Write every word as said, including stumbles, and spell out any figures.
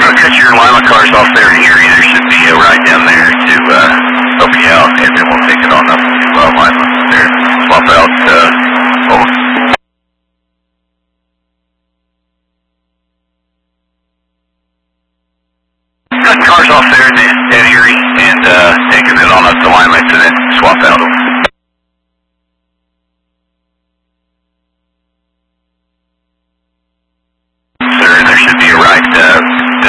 gonna cut your Lima cars off there in Erie. There should be a ride down there to uh, help you out, and then we'll take it on up to uh, Lima there. Swap out uh, both. Cutting cars off there in, in Erie and uh, taking it on up to Lima to then swap out.